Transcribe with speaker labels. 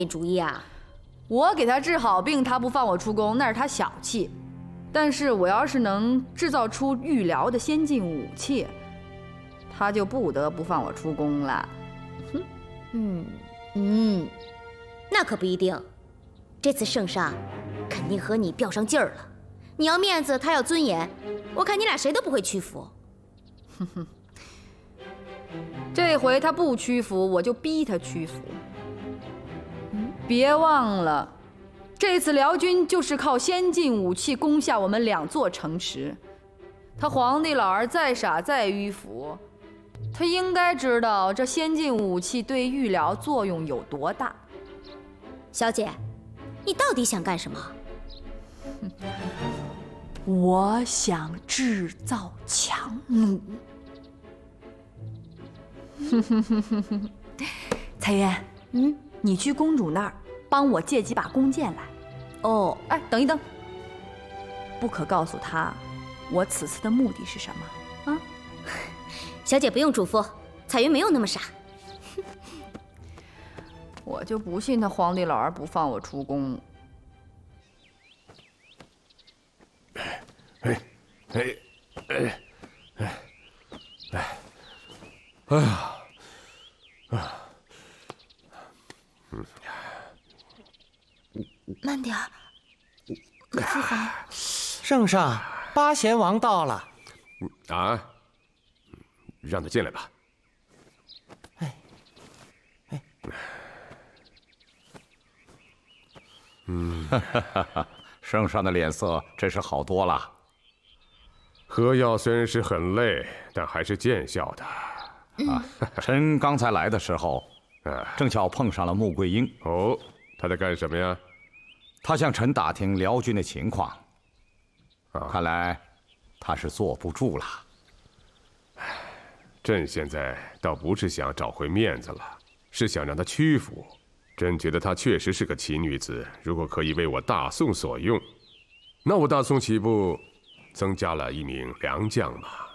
Speaker 1: 主意啊？
Speaker 2: 我给他治好病，他不放我出宫，那是他小气。但是我要是能制造出预疗的先进武器，他就不得不放我出宫了。
Speaker 1: 那可不一定。这次圣上肯定和你较上劲儿了。你要面子，他要尊严，我看你俩谁都不会屈服。
Speaker 2: 这回他不屈服，我就逼他屈服。别忘了，这次辽军就是靠先进武器攻下我们2座城池。他皇帝老儿再傻再迂腐，他应该知道这先进武器对预疗作用有多大。
Speaker 1: 小姐，你到底想干什么？
Speaker 2: 我想制造强弩。彩云，你去公主那儿帮我借几把弓箭来。
Speaker 1: 哦，
Speaker 2: 哎，等一等，不可告诉她我此次的目的是什么啊？
Speaker 1: 小姐不用嘱咐，彩云没有那么傻。
Speaker 2: 我就不信他皇帝老儿不放我出宫。
Speaker 3: 慢点儿，父皇。
Speaker 4: 圣上，八贤王到了。
Speaker 5: 啊，让他进来吧。
Speaker 6: 圣上的脸色真是好多了。
Speaker 5: 喝药虽然是很累，但还是见效的。
Speaker 6: 臣刚才来的时候，正巧碰上了穆桂英。
Speaker 5: 哦，他在干什么呀？
Speaker 6: 他向臣打听辽军的情况。看来他是坐不住了。
Speaker 5: 朕现在倒不是想找回面子了，是想让他屈服。朕觉得她确实是个奇女子，如果可以为我大宋所用，那我大宋岂不增加了一名良将吗？